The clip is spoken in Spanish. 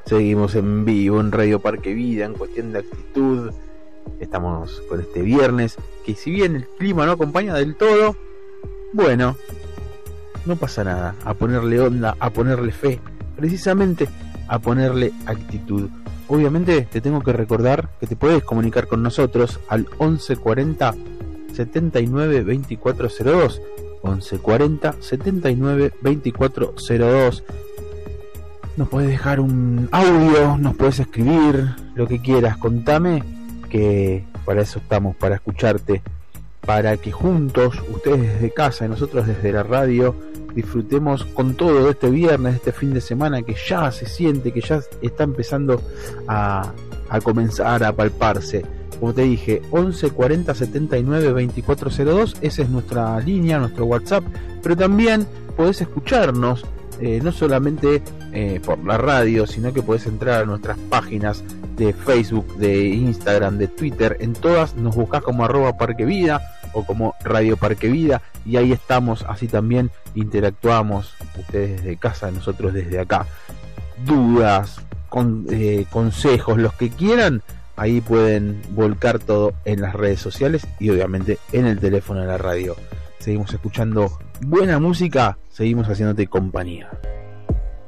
Seguimos en vivo en Radio Parque Vida, en Cuestión de Actitud. Estamos con este viernes, que si bien el clima no acompaña del todo, bueno, no pasa nada. A ponerle onda, a ponerle fe, precisamente a ponerle actitud. Obviamente te tengo que recordar que te puedes comunicar con nosotros al 1140 79 2402, 1140 79 2402. Nos puedes dejar un audio, nos puedes escribir, lo que quieras. Contame, que para eso estamos, para escucharte, para que juntos, ustedes desde casa y nosotros desde la radio, disfrutemos con todo de este viernes, este fin de semana que ya se siente, que ya está empezando a comenzar a palparse. Como te dije, 11 40 79 2402, esa es nuestra línea, nuestro WhatsApp, pero también podés escucharnos, no solamente por la radio, sino que podés entrar a nuestras páginas de Facebook, de Instagram, de Twitter. En todas nos buscás como @parquevida o como Radio Parque Vida, y ahí estamos. Así también interactuamos, ustedes desde casa, nosotros desde acá. Dudas, consejos, los que quieran, ahí pueden volcar todo en las redes sociales y obviamente en el teléfono de la radio. Seguimos escuchando buena música, seguimos haciéndote compañía.